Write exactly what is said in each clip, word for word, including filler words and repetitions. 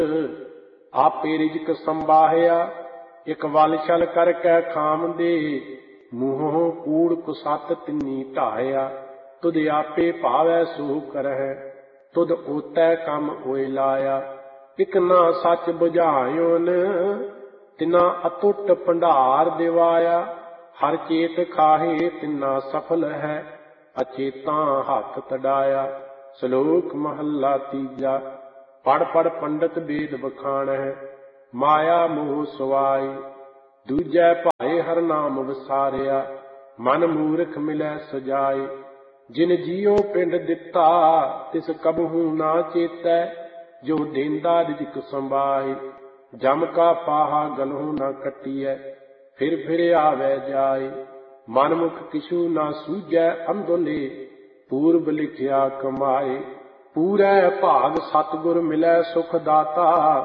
आपे रिजक संबाहिया एक वल छल करके खाम दे। मूहों कूड़ कुसत तिन्नी ढाया तुध आपे भावै सो करह। तुध ओतै कम ओए लाया इक ना सच बुझायोन। तिना अतुट भंडार दिवाया हर चेत खाहे तिना सफल है। अचेता हथ तड़ाया। श्लोक महला तीजा। पढ़ पढ़ पंडित वेद बखान है माया मोह सवाई। दूजै भाए हर नाम विसारिया मन मूर्ख मिलै सजाई। जिन जियो पिंड दिता तिस कबहू ना चेतै। जो देंदा रिजक संभाई जम का पाहा गलों न कटियै। फिर फिर आवे जाई मनमुख किछु ना सूझै अंधोले। पूर्व लिखिया कमाए पूरै भाग सतगुर मिलै सुख दाता।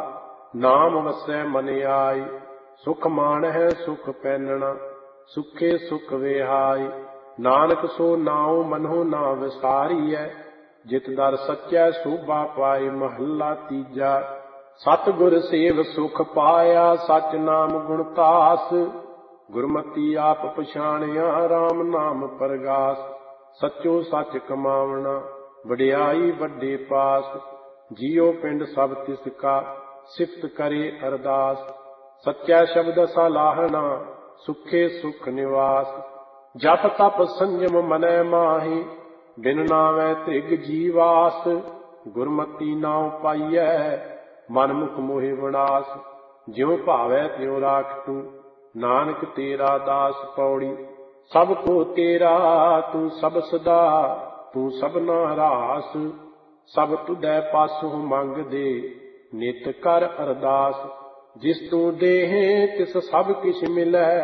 नाम वसै मन आई सुख मान है सुख पैनना सुखे सुख विहाई। नानक सो नाउ मनो ना विसारियै जित दर सच्चै शोभा पाई। महला तीजा। सतगुर सेव सुख पाया सच नाम गुणतास। गुरमति आप पछाणिया राम नाम परगास। सचो सच कमावना वडियाई वड्डे पास। जियो पिंड सब तिसका सिफत करे अरदास। सच्चा शब्द सलाहना सुखे सुख निवास। जप तप संयम मनै माही बिन नावै त्रिग जीवास। गुरमति नाउ पाइयै मनमुख मोहि विनाश। ज्यों भावै त्यों राख तू नानक तेरा दास। पौड़ी सब को तेरा तू सब सदा तू सबना रास। सब तुधै पासों मंग दे नित कर अरदास। जिस तू देहे तिस सब किछ मिलै।